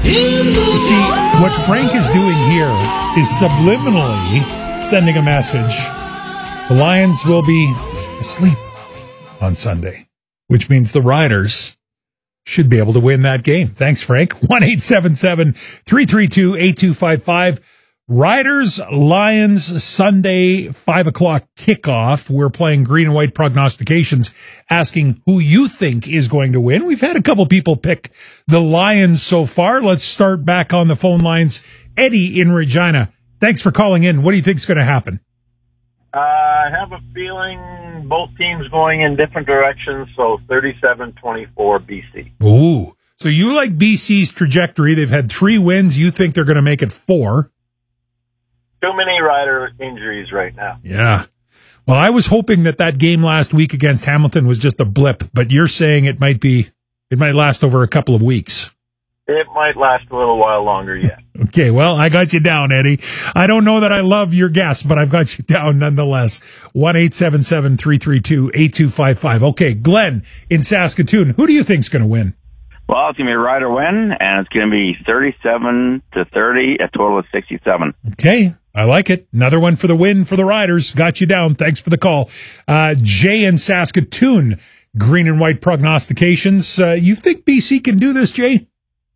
You see, what Frank is doing here is subliminally sending a message. The Lions will be asleep on Sunday, which means the Riders should be able to win that game. Thanks, Frank. 1-877-332-8255. Riders, Lions, Sunday, 5 o'clock kickoff. We're playing green and white prognostications, asking who you think is going to win. We've had a couple people pick the Lions so far. Let's start back on the phone lines. Eddie in Regina, thanks for calling in. What do you think is going to happen? I have a feeling both teams going in different directions, so 37-24 BC. Ooh, so you like BC's trajectory. They've had 3 wins. You think they're going to make it 4. Too many Rider injuries right now. Yeah. Well, I was hoping that game last week against Hamilton was just a blip, but you're saying it might last over a couple of weeks. It might last a little while longer yet. Okay, well, I got you down, Eddie. I don't know that I love your guess, but I've got you down nonetheless. 1-877-332-8255. Okay, Glenn in Saskatoon, who do you think's going to win? Well, it's going to be a Rider win, and it's going to be 37-30, a total of 67. Okay, I like it. Another one for the win for the Riders. Got you down. Thanks for the call. Jay in Saskatoon, green and white prognostications. You think BC can do this, Jay?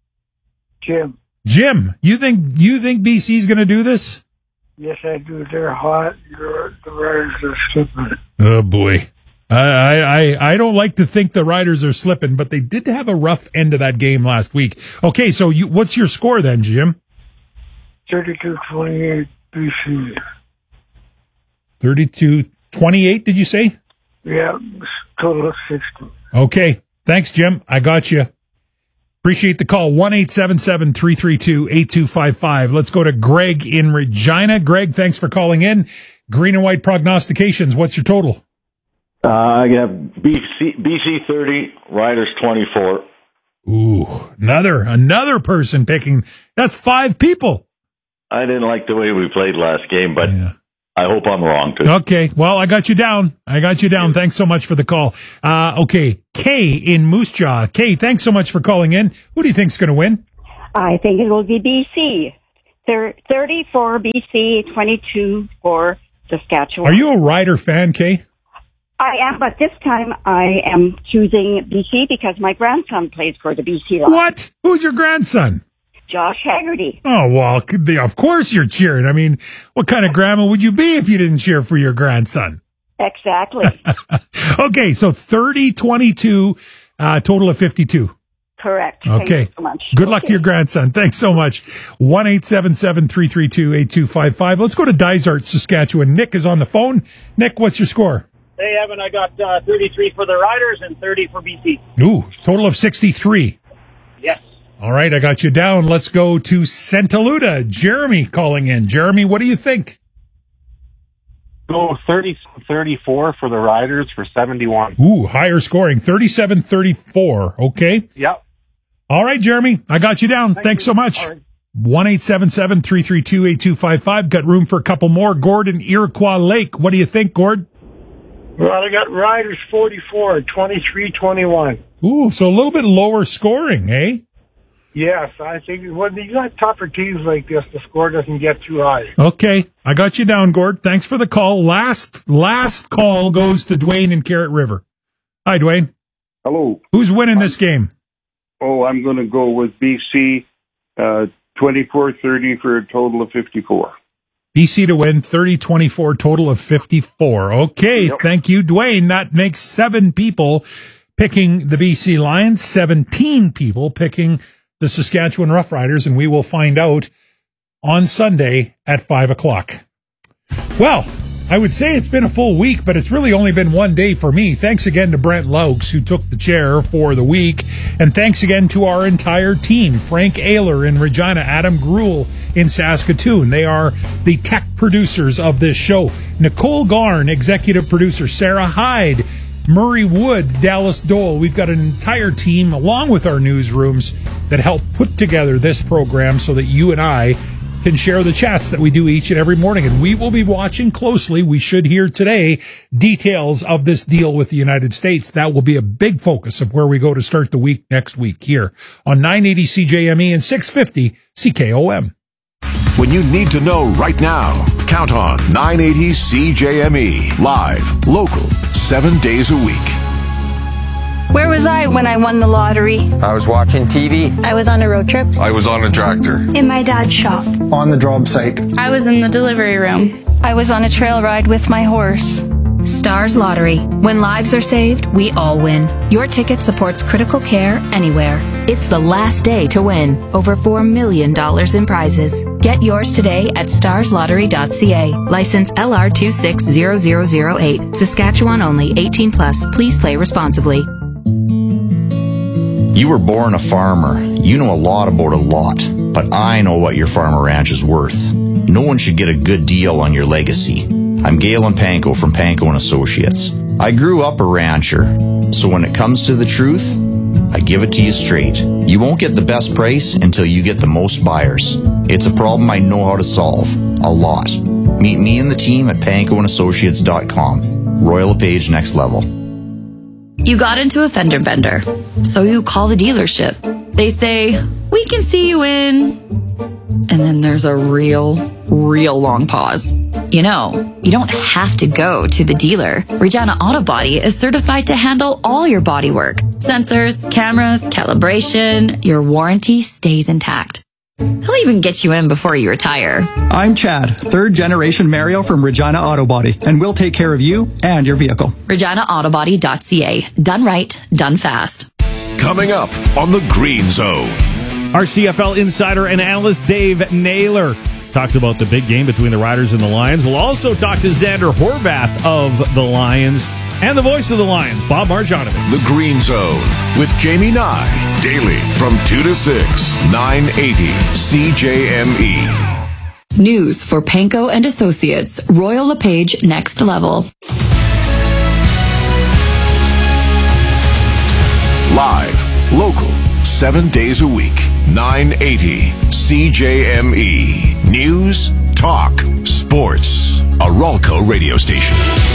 Jim, you think BC's going to do this? Yes, I do. They're hot. The Riders are stupid. Oh, boy. I don't like to think the Riders are slipping, but they did have a rough end of that game last week. Okay, so what's your score then, Jim? 32-28 BC. 32-28, did you say? Yeah, total of 60. Okay, thanks, Jim. I got you. Appreciate the call. 1-877-332-8255. Let's go to Greg in Regina. Greg, thanks for calling in. Green and white prognostications. What's your total? I have BC 30, Riders 24. Ooh, another person picking. That's 5 people. I didn't like the way we played last game, but yeah. I hope I'm wrong too. Okay, well, I got you down. Thanks so much for the call. Okay, Kay in Moose Jaw. Kay, thanks so much for calling in. Who do you think's going to win? I think it will be BC. 30 for BC, 22 for Saskatchewan. Are you a Rider fan, Kay? I am, but this time I am choosing BC because my grandson plays for the BC Lions. What? Who's your grandson? Josh Haggerty. Oh, well, of course you're cheering. I mean, what kind of grandma would you be if you didn't cheer for your grandson? Exactly. Okay, so 30-22, total of 52. Correct. Okay. Thank you so much. Good luck to your grandson. Thanks so much. 1-877-332-8255. Let's go to Dysart, Saskatchewan. Nick is on the phone. Nick, what's your score? Hey, Evan, I got 33 for the Riders and 30 for BC. Ooh, total of 63. Yes. All right, I got you down. Let's go to Santa Luda. Jeremy calling in. Jeremy, what do you think? Go 30-34 for the Riders for 71. Ooh, higher scoring. 37-34. Okay. Yep. All right, Jeremy, I got you down. Thanks so much. Right. 1-877-332-8255. Got room for a couple more. Gordon, Iroquois Lake. What do you think, Gord? Well, I got Riders 44, 23-21. Ooh, so a little bit lower scoring, eh? Yes, I think when you got tougher teams like this, the score doesn't get too high. Okay, I got you down, Gord. Thanks for the call. Last call goes to Dwayne in Carrot River. Hi, Dwayne. Hello. Who's winning this game? Oh, I'm going to go with BC 24-30 for a total of 54. BC to win, 30-24, total of 54. Okay, yep. Thank you, Dwayne. That makes 7 people picking the BC Lions, 17 people picking the Saskatchewan Roughriders, and we will find out on Sunday at 5 o'clock. Well, I would say it's been a full week, but it's really only been one day for me. Thanks again to Brent Laux, who took the chair for the week. And thanks again to our entire team, Frank Ayler in Regina, Adam Gruel in Saskatoon. They are the tech producers of this show. Nicole Garn, executive producer. Sarah Hyde, Murray Wood, Dallas Dole. We've got an entire team, along with our newsrooms, that help put together this program so that you and I can share the chats that we do each and every morning. And we will be watching closely. We should hear today details of this deal with the United States. That will be a big focus of where we go to start the week next week here on 980 CJME and 650 CKOM. When you need to know right now, count on 980 CJME. Live, local, 7 days a week. Where was I when I won the lottery? I was watching TV. I was on a road trip. I was on a tractor. In my dad's shop. On the job site. I was in the delivery room. I was on a trail ride with my horse. Stars Lottery. When lives are saved, we all win. Your ticket supports critical care anywhere. It's the last day to win. Over $4 million in prizes. Get yours today at starslottery.ca. License LR260008. Saskatchewan only. 18 plus. Please play responsibly. You were born a farmer. You know a lot about a lot. But I know what your farm or ranch is worth. No one should get a good deal on your legacy. I'm Galen Panko from Panko & Associates. I grew up a rancher, so when it comes to the truth, I give it to you straight. You won't get the best price until you get the most buyers. It's a problem I know how to solve. A lot. Meet me and the team at pankoandassociates.com. Royal LePage Next Level. You got into a fender bender, so you call the dealership. They say, we can see you in... And then there's a real long pause. You know, you don't have to go to the dealer. Regina Auto Body is certified to handle all your body work. Sensors, cameras, calibration, your warranty stays intact. He'll even get you in before you retire. I'm Chad, third generation Mario from Regina Auto Body, and we'll take care of you and your vehicle. ReginaAutobody.ca. Done right, done fast. Coming up on the Green Zone. Our CFL insider and analyst Dave Naylor talks about the big game between the Riders and the Lions. We'll also talk to Xander Horvath of the Lions and the voice of the Lions, Bob Marjanovic. The Green Zone with Jamie Nye. Daily from 2 to 6, 980 CJME. News for Panko and Associates. Royal LePage Next Level. Live, local, 7 days a week. 980 CJME. News, talk, sports. A Ralco radio station.